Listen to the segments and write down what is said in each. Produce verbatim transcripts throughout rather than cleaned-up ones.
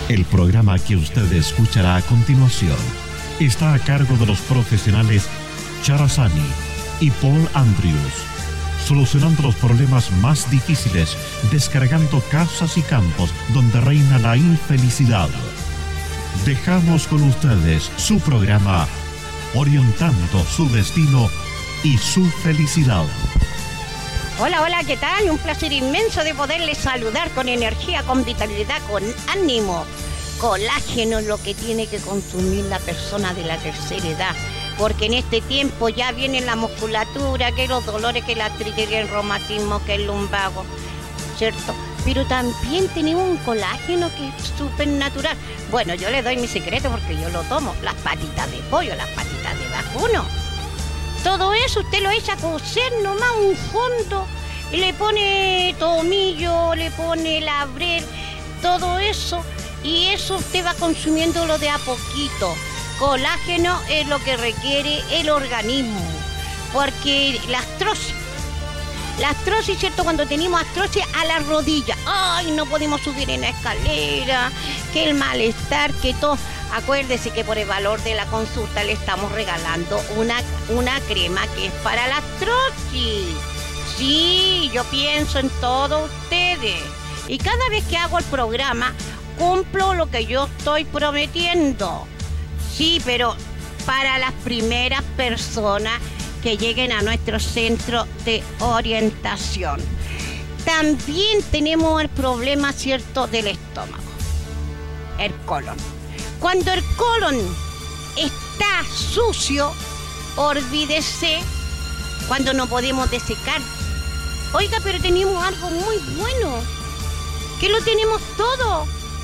El programa que usted escuchará a continuación está a cargo de los profesionales Charazani y Paul Andrews, solucionando los problemas más difíciles, descargando casas y campos donde reina la infelicidad. Dejamos con ustedes su programa, orientando su destino y su felicidad. Hola, hola, ¿qué tal? Un placer inmenso de poderles saludar con energía, con vitalidad, con ánimo. Colágeno es lo que tiene que consumir la persona de la tercera edad, porque en este tiempo ya viene la musculatura, que los dolores, que la artritis, que el reumatismo, que el lumbago, ¿cierto? Pero también tenemos un colágeno que es súper natural. Bueno, yo le doy mi secreto porque yo lo tomo. Las patitas de pollo, las patitas de vacuno. Todo eso usted lo echa a cocer nomás, un fondo, y le pone tomillo, le pone laurel, todo eso, y eso usted va consumiéndolo de a poquito. Colágeno es lo que requiere el organismo, porque la artrosis, la artrosis, ¿cierto? Cuando tenemos artrosis a la rodilla, ¡ay! No podemos subir en la escalera, que el malestar, que todo. Acuérdese que por el valor de la consulta le estamos regalando una, una crema que es para la artrosis. Sí, yo pienso en todos ustedes. Y cada vez que hago el programa, cumplo lo que yo estoy prometiendo. Sí, pero para las primeras personas que lleguen a nuestro centro de orientación. También tenemos el problema, ¿cierto?, del estómago, el colon. Cuando el colon está sucio, olvídese, cuando no podemos desecar. Oiga, pero tenemos algo muy bueno, que lo tenemos todo.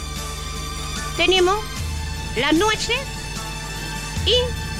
Tenemos las nueces y,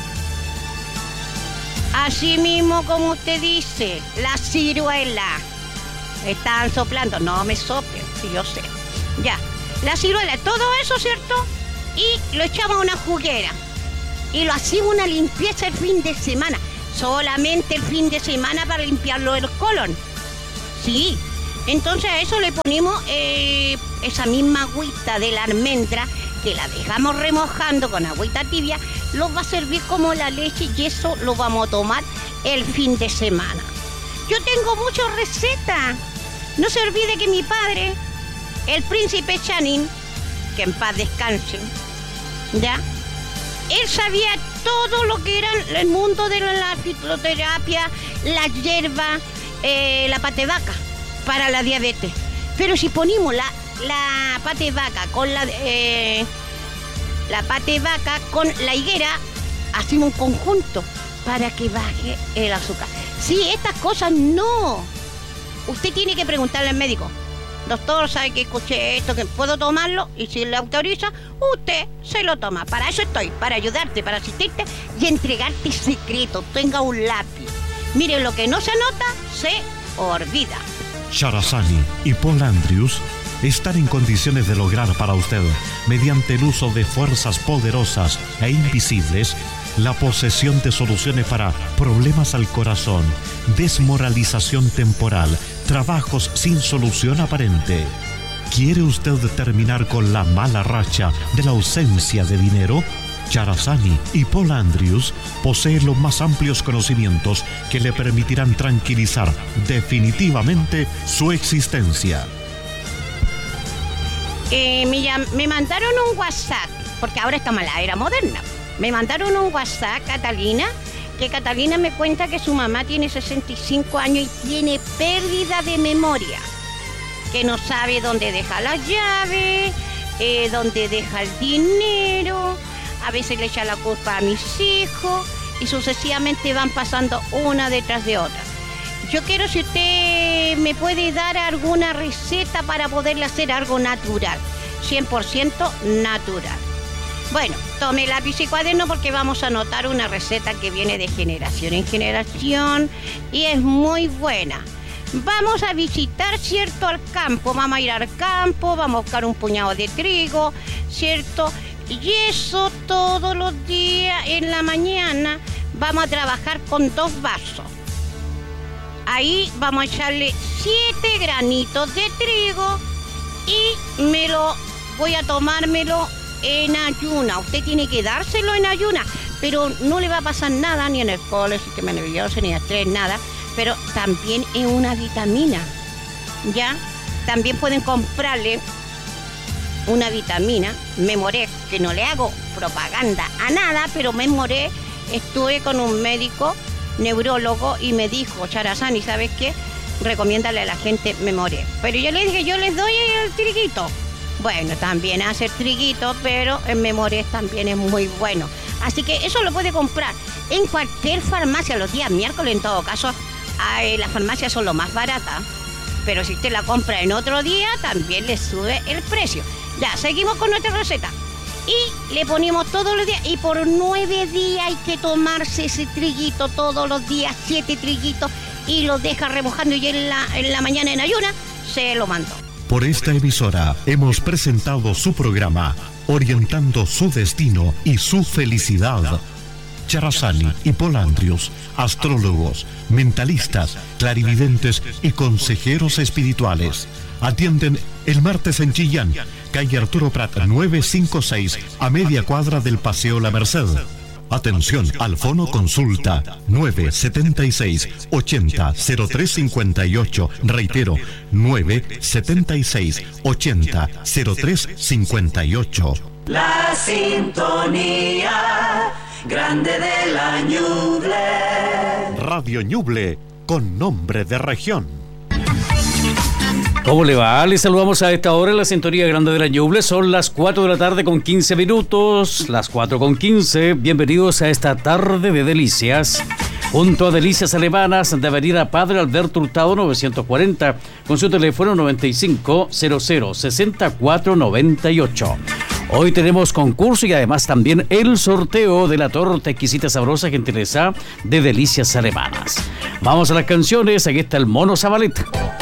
así mismo como usted dice, la ciruela. Están soplando, no me soplen, si yo sé. Ya, la ciruela, todo eso, ¿cierto? Y lo echamos a una juguera y lo hacemos una limpieza el fin de semana, solamente el fin de semana para limpiarlo del colon. Sí, entonces a eso le ponemos eh, esa misma agüita de la almendra, que la dejamos remojando con agüita tibia, lo va a servir como la leche y eso lo vamos a tomar el fin de semana. Yo tengo muchas recetas. No se olvide que mi padre, el príncipe Channing, que en paz descanse, ¿ya? Él sabía todo lo que era el mundo de la fitoterapia, la hierba, eh, la pata de vaca para la diabetes. Pero si ponemos la, la pata de vaca con la, eh, la pata de vaca con la higuera, hacemos un conjunto para que baje el azúcar. Sí, estas cosas no. Usted tiene que preguntarle al médico. Doctor, ¿sabe que escuché esto? ¿Que puedo tomarlo? Y si le autoriza, usted se lo toma. Para eso estoy, para ayudarte, para asistirte y entregarte secreto. Tenga un lápiz. Mire, lo que no se anota, se olvida. Charazani y Paul Andrews están en condiciones de lograr para usted, mediante el uso de fuerzas poderosas e invisibles, la posesión de soluciones para problemas al corazón, desmoralización temporal, trabajos sin solución aparente. ¿Quiere usted terminar con la mala racha de la ausencia de dinero? Charazani y Paul Andrews poseen los más amplios conocimientos que le permitirán tranquilizar definitivamente su existencia. Eh, me, me mandaron un WhatsApp, porque ahora estamos en la era moderna. Me mandaron un WhatsApp, Catalina, que Catalina me cuenta que su mamá tiene sesenta y cinco años y tiene pérdida de memoria, que no sabe dónde deja las llaves, eh, dónde deja el dinero, a veces le echa la culpa a mis hijos y sucesivamente van pasando una detrás de otra. Yo quiero, si usted me puede dar alguna receta para poderle hacer algo natural, cien por ciento natural. Bueno, tome lápiz y cuaderno porque vamos a anotar una receta que viene de generación en generación y es muy buena. Vamos a visitar, ¿cierto?, al campo. Vamos a ir al campo, vamos a buscar un puñado de trigo, ¿cierto? Y eso todos los días en la mañana vamos a trabajar con dos vasos. Ahí vamos a echarle siete granitos de trigo y me lo voy a tomármelo en ayuna. Usted tiene que dárselo en ayuna, pero no le va a pasar nada, ni en el cole, sistema nervioso, ni estrés, nada. Pero también es una vitamina, ¿ya? También pueden comprarle una vitamina, Memorex, que no le hago propaganda a nada, pero Memorex, estuve con un médico neurólogo y me dijo, Charazani, ¿sabes qué? Recomiéndale a la gente Memorex. Pero yo le dije, yo les doy el triguito. Bueno, también hace el triguito, pero el Memorex también es muy bueno. Así que eso lo puede comprar en cualquier farmacia los días miércoles. En todo caso, ay, las farmacias son lo más baratas, pero si usted la compra en otro día, también le sube el precio. Ya, seguimos con nuestra receta. Y le ponemos todos los días, y por nueve días hay que tomarse ese triguito todos los días, siete triguitos, y lo deja remojando, y en la, en la mañana en ayuna se lo mandó. Por esta emisora hemos presentado su programa, orientando su destino y su felicidad. Charazani y Polandrius, astrólogos, mentalistas, clarividentes y consejeros espirituales. Atienden el martes en Chillán, calle Arturo Prat novecientos cincuenta y seis, a media cuadra del Paseo La Merced. Atención al fono consulta nueve siete seis, ochenta, cero tres cincuenta y ocho. Reitero, nueve siete seis, ochenta, cero tres cincuenta y ocho. La sintonía grande de la Ñuble. Radio Ñuble, con nombre de región. ¿Cómo le va? Les saludamos a esta hora en la sintonía grande de la Ñuble. Son las cuatro de la tarde con quince minutos. Las cuatro con quince. Bienvenidos a esta tarde de delicias. Junto a Delicias Alemanas de Avenida Padre Alberto Hurtado novecientos cuarenta. Con su teléfono noventa y cinco, cero cero, sesenta y cuatro noventa y ocho. Hoy tenemos concurso y además también el sorteo de la torta exquisita sabrosa gentileza de Delicias Alemanas. Vamos a las canciones. Aquí está el Mono Zabaleta.